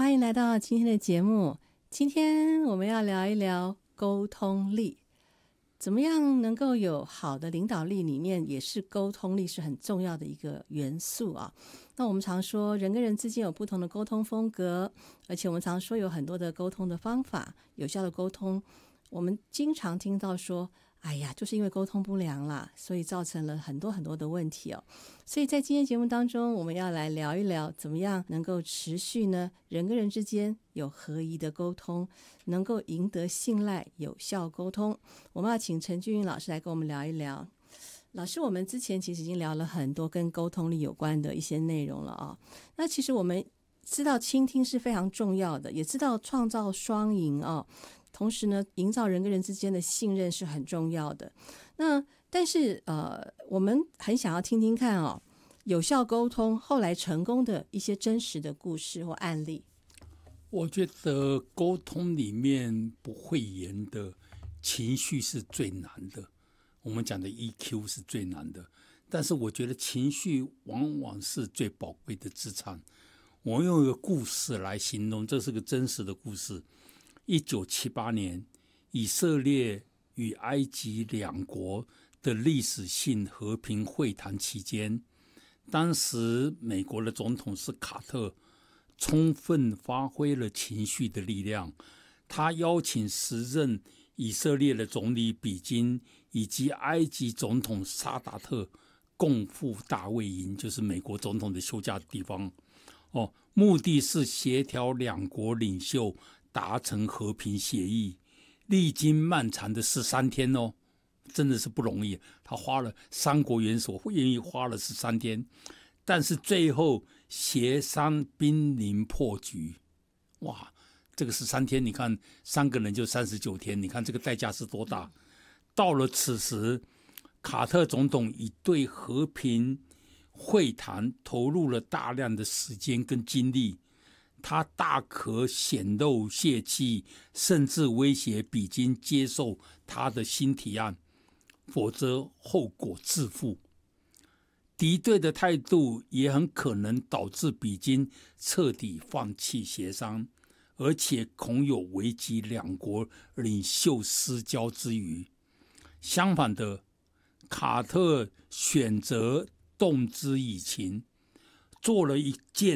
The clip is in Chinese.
欢迎来到今天的节目。今天我们要聊一聊沟通力，怎么样能够有好的领导力，里面也是沟通力是很重要的一个元素啊。那我们常说人跟人之间有不同的沟通风格，而且我们常说有很多的沟通的方法，有效的沟通，我们经常听到说哎呀，就是因为沟通不良啦，所以造成了很多很多的问题哦。所以在今天节目当中，我们要来聊一聊怎么样能够持续呢，人跟人之间有合宜的沟通，能够赢得信赖，有效沟通。我们要请陈俊云老师来跟我们聊一聊。老师，我们之前其实已经聊了很多跟沟通力有关的一些内容了啊。那其实我们知道倾听是非常重要的，也知道创造双赢啊。同时呢，营造人跟人之间的信任是很重要的。那但是我们很想要听听看哦，有效沟通后来成功的一些真实的故事或案例。 我觉得沟通里面不讳言的情绪是最难的，我们讲的 EQ 是最难的，但是我觉得情绪往往是最宝贵的资产。我用一个故事来形容，这是个真实的故事。1978年，以色列与埃及两国的历史性和平会谈期间，当时美国的总统是卡特，充分发挥了情绪的力量。他邀请时任以色列的总理比金以及埃及总统沙达特共赴大卫营，就是美国总统的休假的地方。目的是协调两国领袖达成和平协议，历经漫长的13天哦，真的是不容易。他花了三国元首愿意花了13天，但是最后协商濒临破局。哇，这个13天，你看3个人就39天，你看这个代价是多大？到了此时，卡特总统已对和平会谈投入了大量的时间跟精力，他大可显露泄气，甚至威胁比金接受他的新提案，否则后果自负。敌对的态度也很可能导致比金彻底放弃协商，而且恐有危及两国领袖私交之余。相反的，卡特选择动之以情，做了一件